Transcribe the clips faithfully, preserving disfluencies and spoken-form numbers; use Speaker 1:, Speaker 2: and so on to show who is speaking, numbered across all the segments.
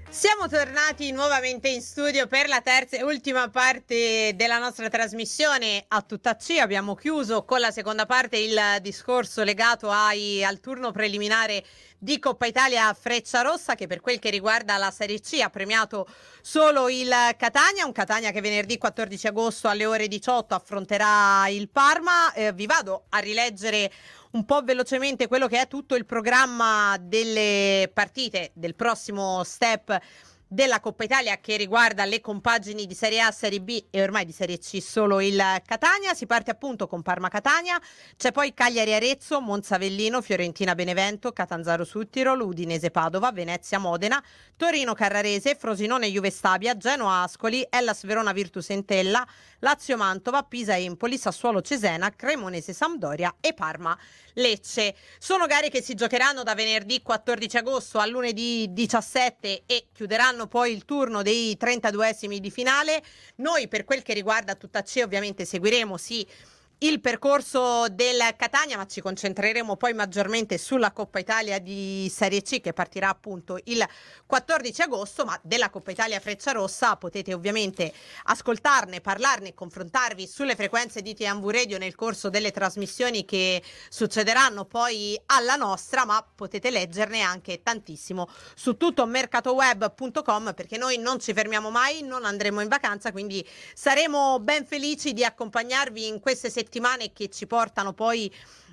Speaker 1: Siamo tornati nuovamente in studio per la terza e ultima parte della nostra trasmissione a tutta C. Abbiamo chiuso con la seconda parte il discorso legato ai, al turno preliminare di Coppa Italia Frecciarossa, che per quel che riguarda la Serie C ha premiato solo il Catania, un Catania che venerdì quattordici agosto alle ore diciotto affronterà il Parma. Eh, vi vado a rileggere un po' velocemente quello che è tutto il programma delle partite del prossimo step della Coppa Italia, che riguarda le compagini di Serie A, Serie B e ormai di Serie C solo il Catania. Si parte appunto con Parma-Catania, c'è poi Cagliari-Arezzo, Monza-Avellino, Fiorentina-Benevento, Catanzaro-Suttirol, Udinese-Padova, Venezia-Modena, Torino-Carrarese, Frosinone-Juve-Stabia, Genoa-Ascoli, Hellas Verona-Virtus Entella, Lazio-Mantova, Pisa-Empoli, Sassuolo-Cesena, Cremonese-Sampdoria e Parma-Lecce. Sono gare che si giocheranno da venerdì quattordici agosto a lunedì diciassette e chiuderanno poi il turno dei trentaduesimi di finale. Noi, per quel che riguarda tutta C, ovviamente seguiremo sì il percorso del Catania, ma ci concentreremo poi maggiormente sulla Coppa Italia di Serie C, che partirà appunto il quattordici agosto. Ma della Coppa Italia Frecciarossa potete ovviamente ascoltarne, parlarne, confrontarvi sulle frequenze di T M V Radio nel corso delle trasmissioni che succederanno poi alla nostra, ma potete leggerne anche tantissimo su tutto mercatoweb punto com, perché noi non ci fermiamo mai, non andremo in vacanza, quindi saremo ben felici di accompagnarvi in queste settimane settimane che ci portano poi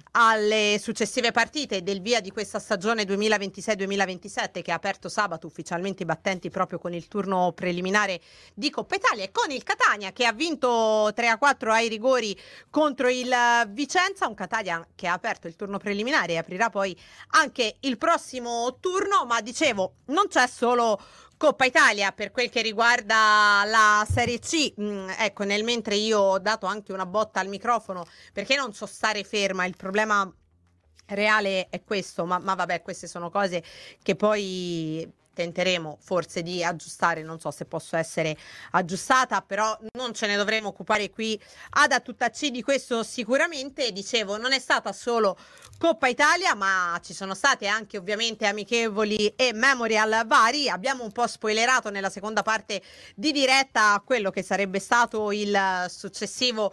Speaker 1: alle successive partite del via di questa stagione duemilaventisei duemilaventisette, che ha aperto sabato ufficialmente i battenti proprio con il turno preliminare di Coppa Italia, e con il Catania che ha vinto tre a quattro ai rigori contro il Vicenza, un Catania che ha aperto il turno preliminare e aprirà poi anche il prossimo turno. Ma dicevo, non c'è solo Coppa Italia per quel che riguarda la Serie C. Mm, ecco, nel mentre io ho dato anche una botta al microfono perché non so stare ferma, il problema reale è questo, ma, ma vabbè, queste sono cose che poi tenteremo forse di aggiustare, non so se posso essere aggiustata, però non ce ne dovremo occupare qui ad A Tutta C di questo sicuramente. Dicevo, non è stata solo Coppa Italia, ma ci sono state anche ovviamente amichevoli e memorial vari. Abbiamo un po' spoilerato nella seconda parte di diretta quello che sarebbe stato il successivo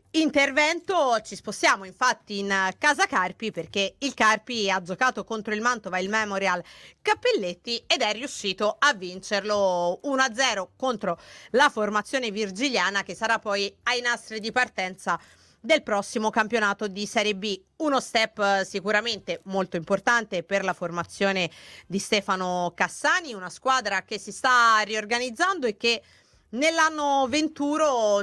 Speaker 1: intervento. Ci spostiamo infatti in casa Carpi, perché il Carpi ha giocato contro il Mantova il Memorial Cappelletti ed è riuscito a vincerlo uno a zero contro la formazione virgiliana, che sarà poi ai nastri di partenza del prossimo campionato di Serie B. Uno step sicuramente molto importante per la formazione di Stefano Cassani, una squadra che si sta riorganizzando e che nell'anno venturo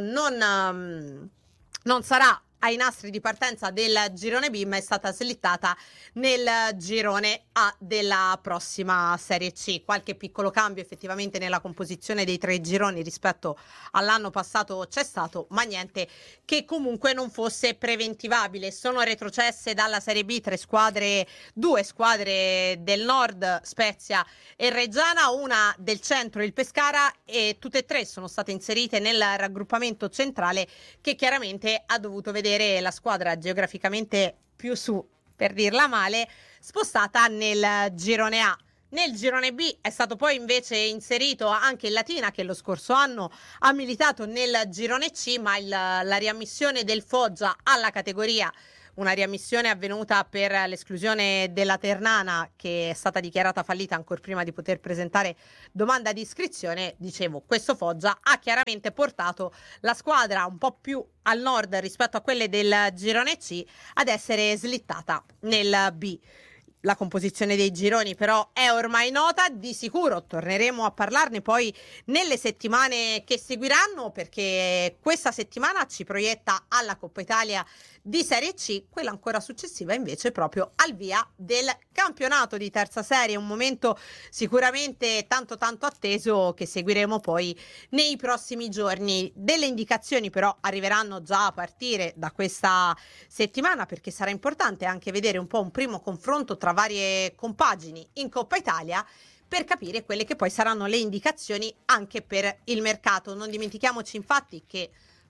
Speaker 1: non non sarà ai nastri di partenza del girone B, ma è stata slittata nel girone A della prossima Serie C. Qualche piccolo cambio effettivamente nella composizione dei tre gironi rispetto all'anno passato c'è stato, ma niente che comunque non fosse preventivabile. Sono retrocesse dalla Serie B tre squadre, due squadre del nord, Spezia e Reggiana, una del centro, il Pescara, e tutte e tre sono state inserite nel raggruppamento centrale, che chiaramente ha dovuto vedere la squadra geograficamente più su, per dirla male, spostata nel girone A. Nel girone B è stato poi invece inserito anche il Latina, che lo scorso anno ha militato nel girone C, ma il, la riammissione del Foggia alla categoria, una riammissione avvenuta per l'esclusione della Ternana, che è stata dichiarata fallita ancora prima di poter presentare domanda di iscrizione. Dicevo, questo Foggia ha chiaramente portato la squadra un po' più al nord rispetto a quelle del girone C ad essere slittata nel B. La composizione dei gironi però è ormai nota, di sicuro torneremo a parlarne poi nelle settimane che seguiranno, perché questa settimana ci proietta alla Coppa Italia di Serie C, quella ancora successiva invece proprio al via del campionato di terza serie, un momento sicuramente tanto tanto atteso che seguiremo poi nei prossimi giorni. Delle indicazioni però arriveranno già a partire da questa settimana, perché sarà importante anche vedere un po' un primo confronto tra varie compagini in Coppa Italia, per capire quelle che poi saranno le indicazioni anche per il mercato. Non dimentichiamoci infatti che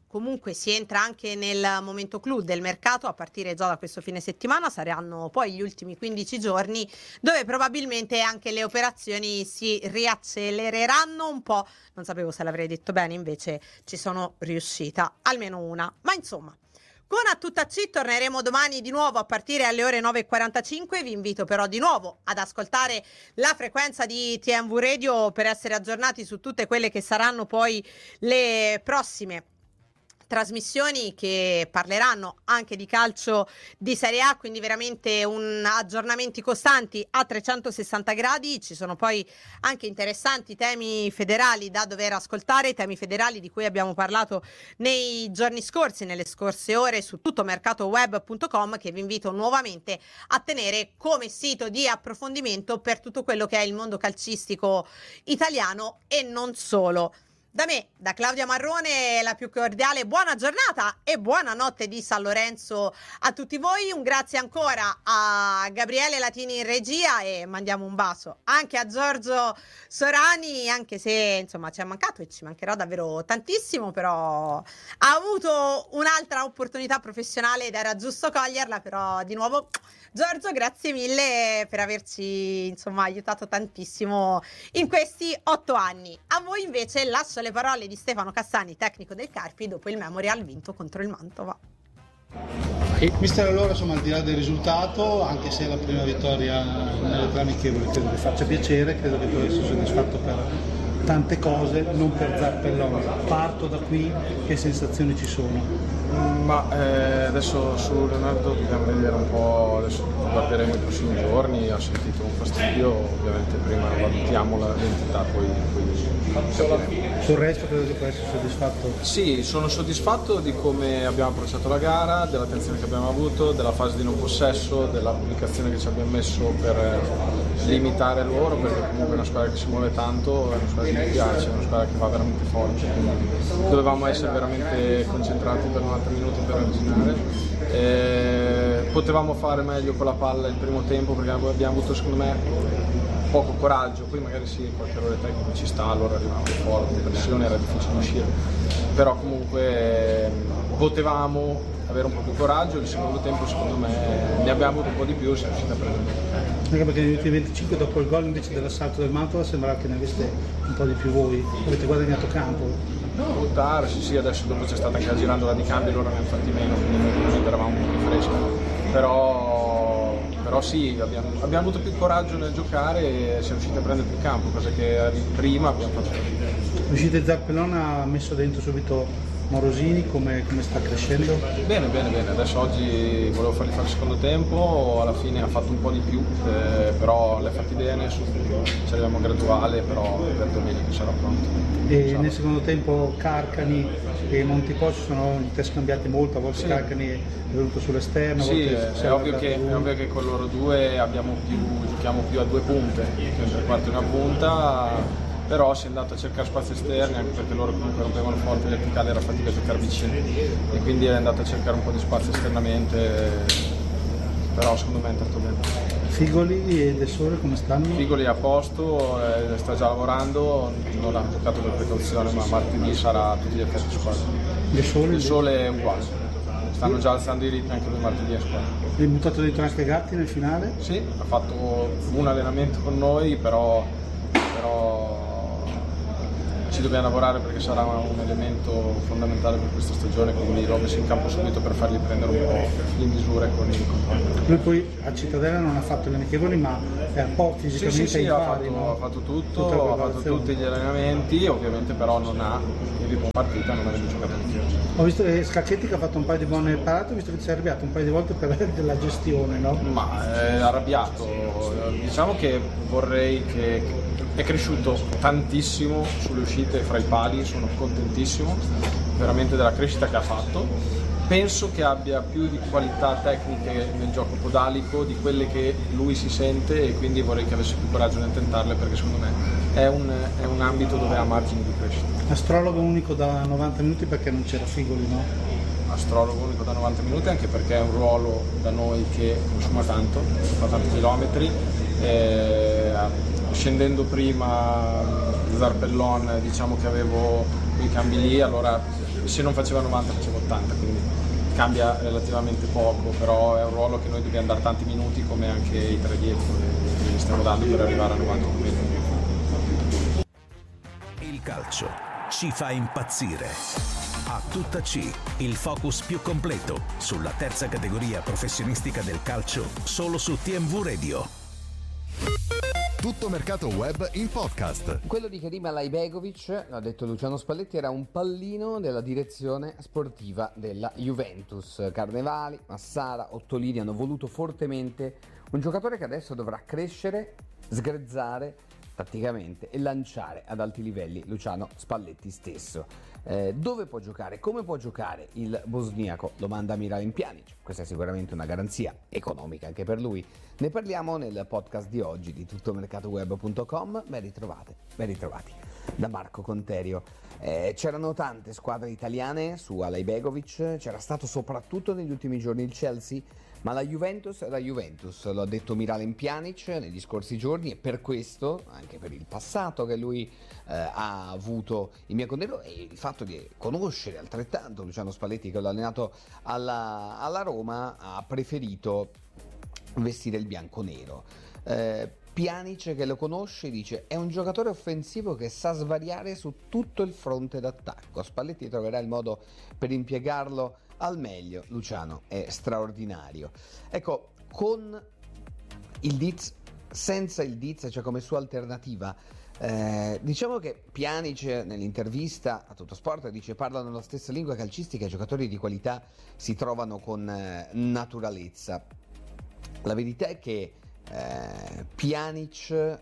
Speaker 1: comunque si entra anche nel momento clou del mercato a partire già da questo fine settimana. Saranno poi gli ultimi quindici giorni dove probabilmente anche le operazioni si riaccelereranno un po'. Non sapevo se l'avrei detto bene, invece ci sono riuscita, almeno una. Ma insomma, con A Tutta C torneremo domani di nuovo a partire alle ore nove e quarantacinque. Vi invito però di nuovo ad ascoltare la frequenza di T M V Radio per essere aggiornati su tutte quelle che saranno poi le prossime trasmissioni che parleranno anche di calcio di Serie A, quindi veramente un aggiornamenti costanti a trecentosessanta gradi. Ci sono poi anche interessanti temi federali da dover ascoltare, temi federali di cui abbiamo parlato nei giorni scorsi, nelle scorse ore, su tutto mercatoweb punto com, che vi invito nuovamente a tenere come sito di approfondimento per tutto quello che è il mondo calcistico italiano e non solo. Da me, da Claudia Marrone, la più cordiale buona giornata e buonanotte di San Lorenzo a tutti voi. Un grazie ancora a Gabriele Latini in regia e mandiamo un bacio anche a Giorgio Sorani, anche se insomma ci è mancato e ci mancherà davvero tantissimo, però ha avuto un'altra opportunità professionale ed era giusto coglierla. Però di nuovo Giorgio, grazie mille per averci insomma aiutato tantissimo in questi otto anni. A voi invece lascio le parole di Stefano Cassani, tecnico del Carpi, dopo il Memorial vinto contro il Mantova.
Speaker 2: E mister, allora insomma, al di là del risultato, anche se è la prima vittoria nelle tre amichevoli, credo che faccia piacere, credo che tu sia soddisfatto per tante cose, non per Zappellone. Parto da qui, che sensazioni ci sono?
Speaker 3: Ma eh, adesso su Leonardo dobbiamo vedere un po', adesso guarderemo i prossimi giorni. Ha sentito un fastidio, ovviamente prima valutiamo l'entità, poi, poi
Speaker 2: sul resto credo che può essere soddisfatto?
Speaker 3: Sì, sono soddisfatto di come abbiamo approcciato la gara, dell'attenzione che abbiamo avuto, della fase di non possesso, della pubblicazione che ci abbiamo messo per limitare loro, perché comunque è una squadra che si muove tanto, è una squadra che mi piace, è una squadra che va veramente forte, quindi dovevamo essere veramente concentrati per novanta minuti per arginare. Eh, potevamo fare meglio con la palla il primo tempo, perché abbiamo avuto secondo me poco coraggio, poi magari sì, qualche errore tecnico ci sta, allora arrivavamo forte, pressione, era difficile uscire, però comunque eh, potevamo avere un po' più coraggio. Il secondo tempo secondo me ne abbiamo avuto un po' di più, siamo riusciti a prendere.
Speaker 2: Anche perché negli ultimi venticinque, dopo il gol invece dell'assalto del Mantova, sembrava che ne aveste un po' di più voi, avete guadagnato campo.
Speaker 3: Può darsi, sì, adesso dopo c'è stata anche la girandola di cambio, loro ne hanno fatti meno, quindi noi eravamo un po' più freschi, però, però sì, abbiamo, abbiamo avuto più coraggio nel giocare e siamo riusciti a prendere più campo, cosa che prima abbiamo fatto fatica.
Speaker 2: L'uscita di Zappellone ha messo dentro subito Morosini, come, come sta crescendo?
Speaker 3: Bene, bene, bene, adesso oggi volevo fargli fare il secondo tempo, alla fine ha fatto un po' di più, eh, però l'ha fatti bene, su, ci arriviamo graduale, però per domenica sarà pronto.
Speaker 2: E nel secondo tempo Carcani e Montipò sono interscambiati molto, a volte sì. Carcani è venuto sull'esterno, a
Speaker 3: sì,
Speaker 2: volte
Speaker 3: è, è, ovvio che, è ovvio che con loro due abbiamo più, giochiamo più a due punte, un tre quarti e una punta, però si è andato a cercare spazi esterni, anche perché loro comunque rompevano forte, verticale era fatica a giocare vicino e quindi è andato a cercare un po' di spazio esternamente, però secondo me è andato bene.
Speaker 2: Figoli e De Sole come stanno?
Speaker 3: Figoli è a posto, eh, sta già lavorando, non ha giocato per precauzione, ma martedì sarà a tutti gli effetti in squadra.
Speaker 2: De Sole?
Speaker 3: De Sole è uguale, stanno già alzando i ritmi anche lui martedì in squadra.
Speaker 2: Hai buttato dentro anche Gatti nel finale?
Speaker 3: Sì, ha fatto un allenamento con noi, però, però ci dobbiamo lavorare perché sarà un elemento fondamentale per questa stagione, quindi l'ho messo in campo subito per fargli prendere un po' le misure con i compagni.
Speaker 2: Lui poi a Cittadella non ha fatto le amichevoli, ma è un po' fisicamente
Speaker 3: sì, sì, sì,
Speaker 2: in
Speaker 3: ha
Speaker 2: pari,
Speaker 3: fatto,
Speaker 2: no?
Speaker 3: ha fatto tutto, ha fatto tutti gli allenamenti, ovviamente però non ha il ritmo partita, non avendo giocato amichevoli.
Speaker 2: Ho visto che Scacchetti che ha fatto un paio di buone parate, ho visto che si è arrabbiato un paio di volte per della gestione, no?
Speaker 3: Ma è arrabbiato, diciamo che vorrei che è cresciuto tantissimo sulle uscite fra i pali, sono contentissimo veramente della crescita che ha fatto. Penso che abbia più di qualità tecniche nel gioco podalico di quelle che lui si sente e quindi vorrei che avesse più coraggio nel tentarle, perché secondo me è un, è un ambito dove ha margini di crescita.
Speaker 2: Astrologo unico da novanta minuti perché non c'era Figoli, no?
Speaker 3: Astrologo unico da novanta minuti anche perché è un ruolo da noi che consuma tanto, fa tanti chilometri. E, scendendo prima Zarpellon, diciamo che avevo quei cambi lì, allora se non faceva novanta faceva ottanta, quindi cambia relativamente poco, però è un ruolo che noi dobbiamo dare tanti minuti come anche i tre dietro e li stiamo dando per arrivare a novanta minuti.
Speaker 4: Il calcio ci fa impazzire. A tutta C, il focus più completo sulla terza categoria professionistica del calcio, solo su T M V Radio.
Speaker 5: Tutto mercato web in podcast.
Speaker 6: Quello di Kerim Alajbegovic, l'ha detto Luciano Spalletti, era un pallino della direzione sportiva della Juventus. Carnevali, Massara, Ottolini hanno voluto fortemente un giocatore che adesso dovrà crescere, sgrezzare tatticamente e lanciare ad alti livelli Luciano Spalletti stesso. Eh, dove può giocare? Come può giocare il bosniaco? Domanda Miralem Pjanic. Questa è sicuramente una garanzia economica anche per lui. Ne parliamo nel podcast di oggi di tuttomercatoweb punto com. Ben ritrovate, ben ritrovati da Marco Conterio. Eh, c'erano tante squadre italiane su Alajbegovic, c'era stato soprattutto negli ultimi giorni il Chelsea, ma la Juventus è la Juventus, lo ha detto Miralem Pjanic negli scorsi giorni, e per questo, anche per il passato che lui eh, ha avuto in mia condanna e il fatto di conoscere altrettanto Luciano Spalletti, che l'ha allenato alla, alla Roma, ha preferito vestire il bianconero. Eh, Pjanic, che lo conosce, dice: è un giocatore offensivo che sa svariare su tutto il fronte d'attacco. Spalletti troverà il modo per impiegarlo al meglio. Luciano è straordinario. Ecco, con il Diz, senza il Diz, cioè come sua alternativa, eh, diciamo che Pjanic nell'intervista a Tuttosport dice: parlano la stessa lingua calcistica, i giocatori di qualità si trovano con eh, naturalezza. La verità è che eh, Pjanic eh,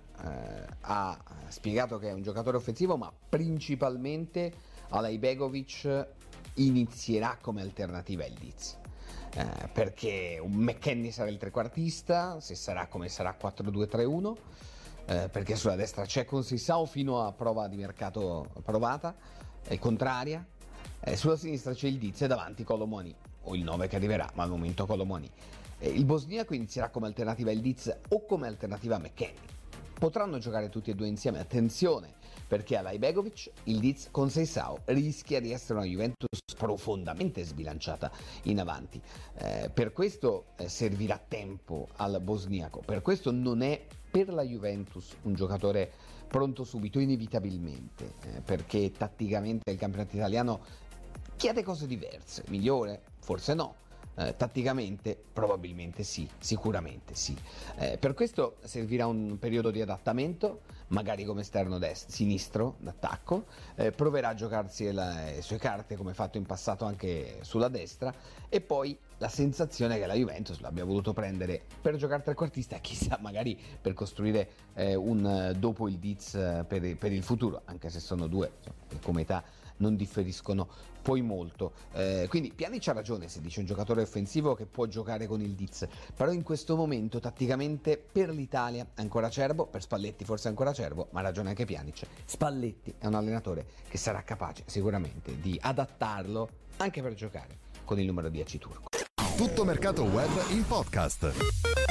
Speaker 6: ha spiegato che è un giocatore offensivo, ma principalmente Alajbegovic inizierà come alternativa il Diz, eh, perché un McKennie sarà il trequartista, se sarà come sarà quattro due tre uno, eh, perché sulla destra c'è Conceição fino a prova di mercato provata e contraria, eh, sulla sinistra c'è il Diz e davanti Kolo Muani, o il nove che arriverà, ma al momento Kolo Muani. Eh, il bosniaco inizierà come alternativa il Diz o come alternativa McKennie. Potranno giocare tutti e due insieme, attenzione, perché Alajbegovic, il Diz, Conceição rischia di essere una Juventus profondamente sbilanciata in avanti. Eh, per questo eh, servirà tempo al bosniaco, per questo non è per la Juventus un giocatore pronto subito, inevitabilmente, eh, perché tatticamente il campionato italiano chiede cose diverse, migliore, forse no. Eh, tatticamente probabilmente sì, sicuramente sì. Eh, per questo servirà un periodo di adattamento, magari come esterno dest- sinistro d'attacco, eh, proverà a giocarsi la- le sue carte come fatto in passato anche sulla destra, e poi la sensazione che la Juventus l'abbia voluto prendere per giocare trequartista, chissà, magari per costruire eh, un eh, dopo il Diz eh, per, per il futuro, anche se sono due insomma, che come età non differiscono poi molto. Eh, quindi Pjanic ha ragione se dice un giocatore offensivo che può giocare con il Diz, però in questo momento tatticamente per l'Italia è ancora acerbo, per Spalletti forse è ancora acerbo, ma ha ragione anche Pjanic. Spalletti è un allenatore che sarà capace sicuramente di adattarlo anche per giocare con il numero dieci turco.
Speaker 5: Tutto mercato web in podcast.